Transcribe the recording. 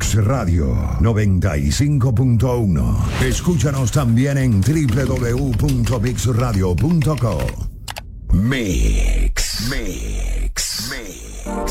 Mix Radio 95.1. Escúchanos también en www.mixradio.co. Mix.